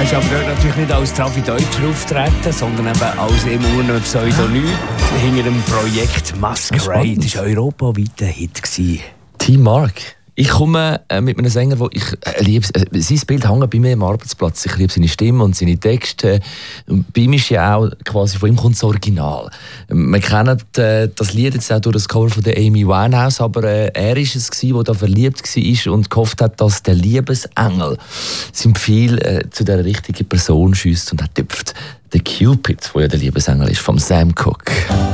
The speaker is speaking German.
Er ist aber dort natürlich nicht als Trafi Deutscher auftreten, sondern eben als immer nur ein Pseudonym hinter dem Projekt Masquerade. Das war europaweit ein Hit. Team Mark. Ich komme mit einem Sänger, wo ich liebe. Sein Bild hängt bei mir am Arbeitsplatz. Ich liebe seine Stimme und seine Texte. Und bei ihm ist ja auch quasi von ihm kommt das Original. Wir kennen das Lied jetzt auch durch das Cover von der Amy Winehouse, aber er ist es der da verliebt war und gehofft hat, dass der Liebesengel sein Pfeil zu der richtigen Person schießt und er tüpft. Der Cupid, der ja der Liebesengel ist, vom Sam Cooke.